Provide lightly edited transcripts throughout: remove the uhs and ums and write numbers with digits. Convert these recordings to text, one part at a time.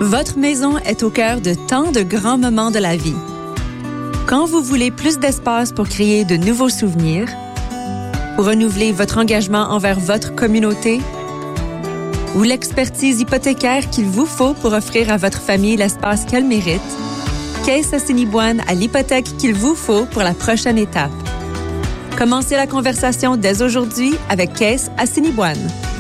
Votre maison est au cœur de tant de grands moments de la vie. Quand vous voulez plus d'espace pour créer de nouveaux souvenirs, pour renouveler votre engagement envers votre communauté, ou l'expertise hypothécaire qu'il vous faut pour offrir à votre famille l'espace qu'elle mérite, Caisse Assiniboine a l'hypothèque qu'il vous faut pour la prochaine étape. Commencez la conversation dès aujourd'hui avec Caisse Assiniboine.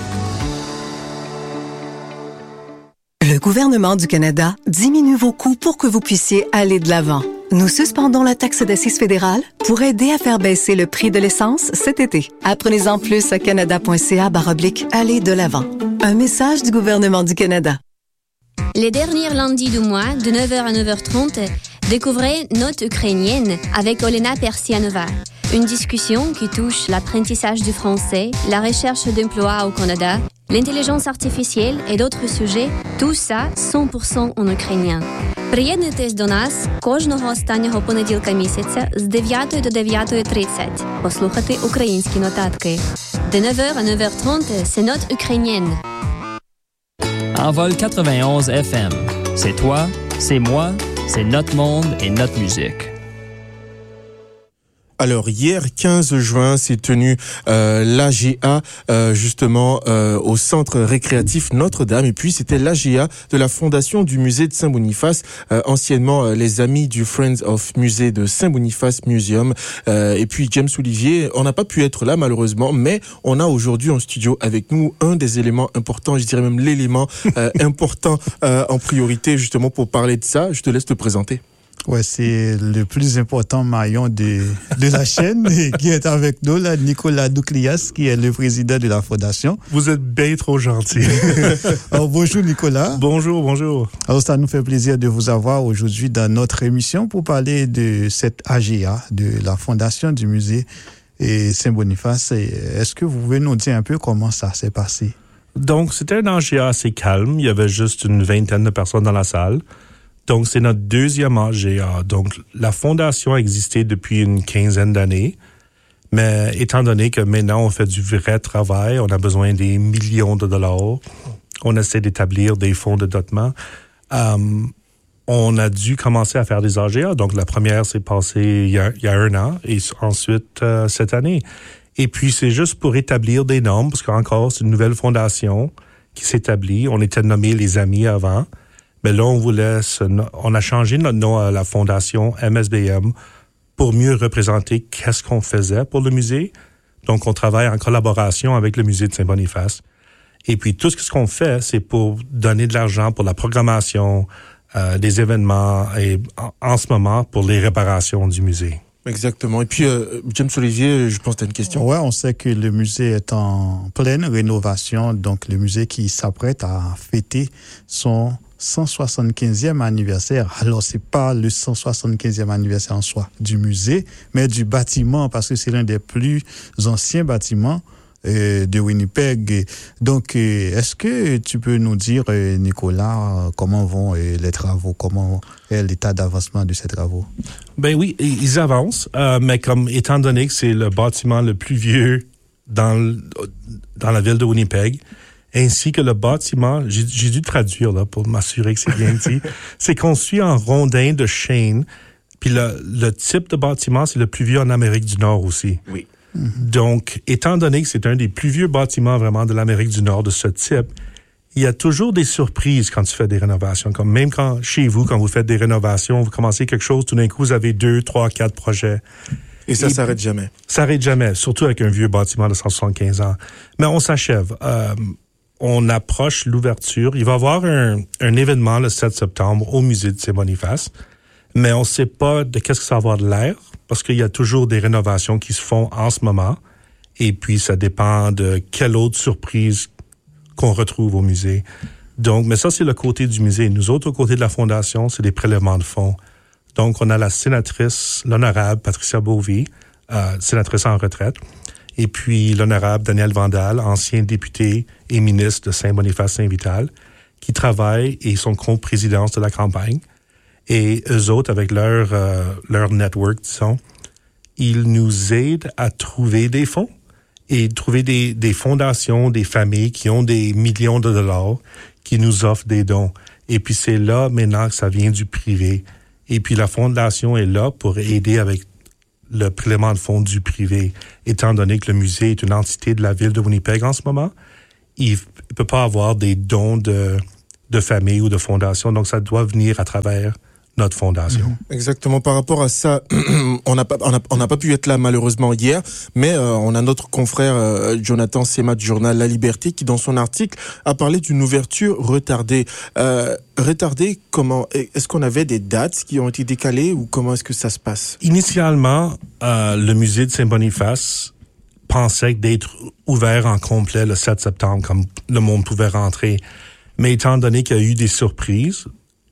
Le gouvernement du Canada diminue vos coûts pour que vous puissiez aller de l'avant. Nous suspendons la taxe d'assises fédérale pour aider à faire baisser le prix de l'essence cet été. Apprenez-en plus à canada.ca/aller de l'avant. Un message du gouvernement du Canada. Les derniers lundis du mois, de 9h à 9h30, découvrez Notes ukrainiennes avec Olena Persianova. Une discussion qui touche l'apprentissage du français, la recherche d'emploi au Canada, l'intelligence artificielle et d'autres sujets, tout ça 100% en ukrainien. Приєднуйтесь до нас кожного останнього понеділка місяця з 9 до 9:30. Послухати українські нотатки. De 9h à 9h30, c'est Notes ukrainiennes. Envol 91 FM. C'est toi, c'est moi, c'est notre monde et notre musique. Alors hier 15 juin s'est tenu l'AGA justement au centre récréatif Notre-Dame, et puis c'était l'AGA de la fondation du musée de Saint-Boniface, anciennement les amis du Friends of Musée de Saint-Boniface Museum, et puis James Olivier. On n'a pas pu être là malheureusement, mais on a aujourd'hui en studio avec nous un des éléments importants, je dirais même l'élément important en priorité justement pour parler de ça. Je te laisse te présenter. Ouais, c'est le plus important maillon de la chaîne qui est avec nous, là, Nicolas Douclias, qui est le président de la fondation. Vous êtes bien trop gentil. Alors, bonjour Nicolas. Bonjour. Alors, ça nous fait plaisir de vous avoir aujourd'hui dans notre émission pour parler de cette AGA, de la fondation du musée Saint-Boniface. Est-ce que vous pouvez nous dire un peu comment ça s'est passé? Donc, c'était un AGA assez calme. Il y avait juste une vingtaine de personnes dans la salle. Donc, c'est notre deuxième AGA. Donc, la fondation a existé depuis une quinzaine d'années. Mais étant donné que maintenant, on fait du vrai travail, on a besoin des millions de dollars, on essaie d'établir des fonds de dotement, on a dû commencer à faire des AGA. Donc, la première s'est passée il y a un an et ensuite cette année. Et puis, c'est juste pour établir des normes, parce qu'encore, c'est une nouvelle fondation qui s'établit. On était nommés les Amis avant. Mais là, on a changé notre nom à la fondation MSBM pour mieux représenter qu'est-ce qu'on faisait pour le musée. Donc, on travaille en collaboration avec le musée de Saint-Boniface. Et puis, tout ce qu'on fait, c'est pour donner de l'argent pour la programmation, des événements et en ce moment, pour les réparations du musée. Exactement. Et puis, James Olivier, je pense que tu as une question. Ouais, on sait que le musée est en pleine rénovation. Donc, le musée qui s'apprête à fêter son 175e anniversaire. Alors, c'est pas le 175e anniversaire en soi du musée, mais du bâtiment, parce que c'est l'un des plus anciens bâtiments de Winnipeg. Donc, est-ce que tu peux nous dire, Nicolas, comment vont les travaux, comment est l'état d'avancement de ces travaux? Ben oui, ils avancent, mais comme étant donné que c'est le bâtiment le plus vieux dans la ville de Winnipeg, ainsi que le bâtiment, j'ai dû traduire là pour m'assurer que c'est bien dit, c'est construit en rondins de chêne, puis le type de bâtiment, c'est le plus vieux en Amérique du Nord aussi. Oui. Donc, étant donné que c'est un des plus vieux bâtiments vraiment de l'Amérique du Nord de ce type, il y a toujours des surprises quand tu fais des rénovations. Comme même chez vous, quand vous faites des rénovations, vous commencez quelque chose, tout d'un coup, vous avez 2, 3, 4 projets. Et ça s'arrête jamais. Ça s'arrête jamais, surtout avec un vieux bâtiment de 175 ans. Mais on s'achève. On approche l'ouverture. Il va y avoir un événement le 7 septembre au musée de Saint-Boniface, mais on ne sait pas de qu'est-ce que ça va avoir de l'air, parce qu'il y a toujours des rénovations qui se font en ce moment, et puis ça dépend de quelle autre surprise qu'on retrouve au musée. Donc, mais ça, c'est le côté du musée. Nous autres, au côté de la fondation, c'est des prélèvements de fonds. Donc, on a la sénatrice, l'honorable Patricia Bovy, sénatrice en retraite, et puis l'honorable Daniel Vandal, ancien député et ministre de Saint-Boniface-Saint-Vital, qui travaillent et sont co-présidence de la campagne. Et eux autres, avec leur network, disons, ils nous aident à trouver des fonds et trouver des fondations, des familles qui ont des millions de dollars qui nous offrent des dons. Et puis c'est là maintenant que ça vient du privé. Et puis la fondation est là pour aider avec le prélèvement de fonds du privé. Étant donné que le musée est une entité de la ville de Winnipeg en ce moment, il ne peut pas avoir des dons de famille ou de fondation. Donc ça doit venir à travers notre fondation. Exactement. Par rapport à ça, on n'a pas pu être là malheureusement hier, mais on a notre confrère Jonathan Sema du journal La Liberté qui, dans son article, a parlé d'une ouverture retardée. Retardée, comment? Est-ce qu'on avait des dates qui ont été décalées ou comment est-ce que ça se passe? Initialement, le musée de Saint-Boniface pensait d'être ouvert en complet le 7 septembre, comme le monde pouvait rentrer. Mais étant donné qu'il y a eu des surprises,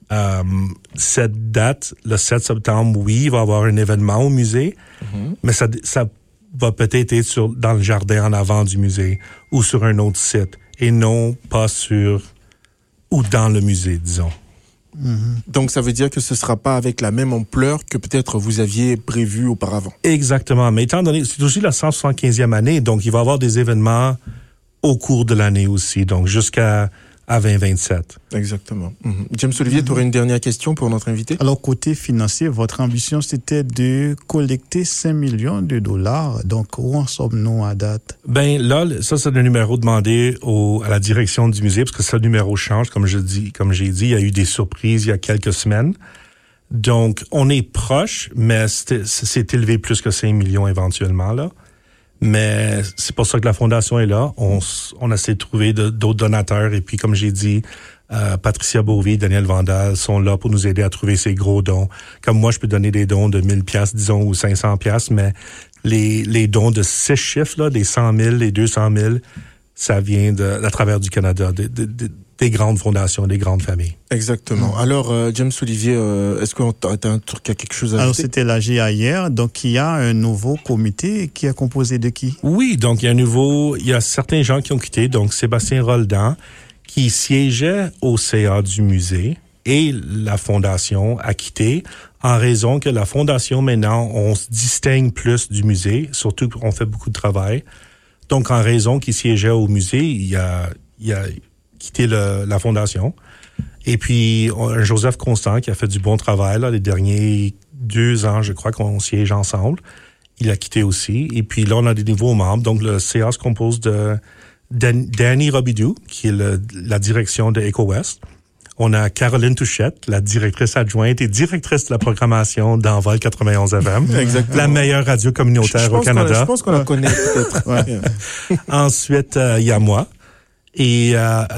cette date, le 7 septembre, oui, il va y avoir un événement au musée, mais ça va peut-être être dans le jardin en avant du musée ou sur un autre site et non pas ou dans le musée, disons. Donc ça veut dire que ce sera pas avec la même ampleur que peut-être vous aviez prévu auparavant. Exactement, mais étant donné, c'est aussi la 175e année, donc il va y avoir des événements au cours de l'année aussi, donc jusqu'à 2027. Exactement. James Olivier, tu aurais une dernière question pour notre invité? Alors, côté financier, votre ambition, c'était de collecter 5 millions de dollars. Donc, où en sommes-nous à date? Ben là, ça, c'est le numéro demandé à la direction du musée, parce que ce numéro change, comme j'ai dit, il y a eu des surprises il y a quelques semaines. Donc, on est proche, mais c'est élevé plus que 5 millions éventuellement, là. Mais c'est pour ça que la fondation est là. On essaie de trouver d'autres donateurs. Et puis, comme j'ai dit, Patricia Beauvais, Daniel Vandal sont là pour nous aider à trouver ces gros dons. Comme moi, je peux donner des dons de 1000 piastres, disons, ou 500 piastres, mais les dons de 6 chiffres, là, des 100 000, les 200 000, ça vient à travers du Canada, des grandes fondations, des grandes familles. Exactement. Alors, James Olivier, est-ce que tu as quelque chose à ajouter? Alors, c'était la GA hier, donc il y a un nouveau comité qui est composé de qui? Oui, donc il y a certains gens qui ont quitté, donc Sébastien Roldan, qui siégeait au CA du musée, et la fondation a quitté en raison que la fondation, maintenant, on se distingue plus du musée, surtout qu'on fait beaucoup de travail. Donc, en raison qu'il siégeait au musée, il a quitté la fondation. Et puis, Joseph Constant, qui a fait du bon travail là, les derniers 2 ans, je crois qu'on siège ensemble, il a quitté aussi. Et puis là, on a des nouveaux membres. Donc, le CA se compose de Danny Robidoux, qui est la direction de EcoWest. On a Caroline Touchette, la directrice adjointe et directrice de la programmation d'Envol 91 FM. Exactement. La meilleure radio communautaire au Canada. Je pense qu'on la connaît peut-être. Ouais. Ensuite, il y a moi. Et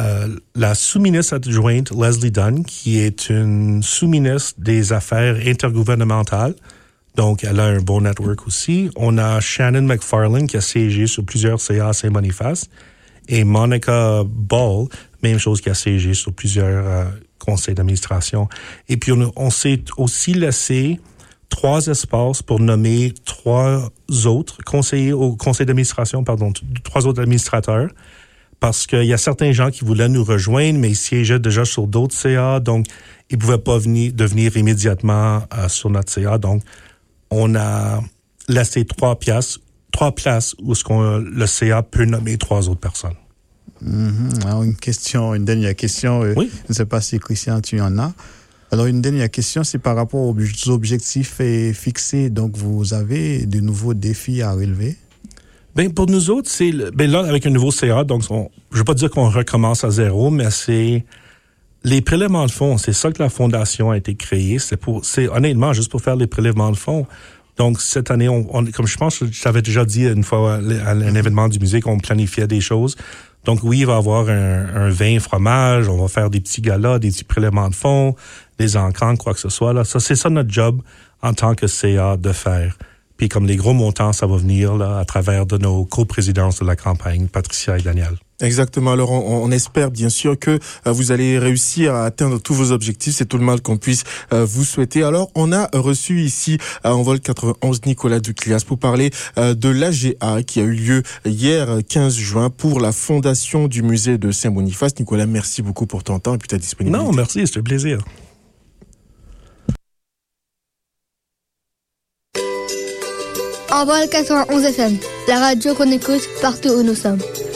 la sous-ministre adjointe Leslie Dunn, qui est une sous-ministre des affaires intergouvernementales. Donc, elle a un bon network aussi. On a Shannon McFarlane, qui a siégé sur plusieurs CA à Saint-Boniface. Et Monica Ball, même chose, qui a siégé sur plusieurs conseils d'administration. Et puis, on s'est aussi laissé 3 espaces pour nommer 3 autres conseillers au conseil d'administration, 3 autres administrateurs. Parce qu'il y a certains gens qui voulaient nous rejoindre, mais ils siégeaient déjà sur d'autres CA, donc ils pouvaient pas devenir immédiatement sur notre CA. Donc, on a laissé 3 places où le CA peut nommer 3 autres personnes. Alors, une dernière question. Oui. Je ne sais pas si, Christian, tu en as. Alors, une dernière question, c'est par rapport aux objectifs fixés. Donc, vous avez de nouveaux défis à relever? Ben, pour nous autres, là, avec un nouveau CA, donc, je veux pas dire qu'on recommence à zéro, mais c'est les prélèvements de fonds. C'est ça que la fondation a été créée. C'est honnêtement juste pour faire les prélèvements de fonds. Donc, cette année, comme je pense que je t'avais déjà dit une fois à un événement du musée qu'on planifiait des choses. Donc, oui, il va y avoir un vin fromage, on va faire des petits galas, des petits prélèvements de fonds, des encans, quoi que ce soit, là. Ça, c'est ça notre job en tant que CA de faire. Puis comme les gros montants, ça va venir là à travers de nos coprésidences de la campagne, Patricia et Daniel. Exactement. Alors, on espère bien sûr que vous allez réussir à atteindre tous vos objectifs. C'est tout le mal qu'on puisse vous souhaiter. Alors, on a reçu ici à Envol 91 Nicolas Duclias pour parler de l'AGA qui a eu lieu hier 15 juin pour la fondation du musée de Saint-Boniface. Nicolas, merci beaucoup pour ton temps et puis ta disponibilité. Non, merci, c'était un plaisir. Envol 91 FM, la radio qu'on écoute partout où nous sommes.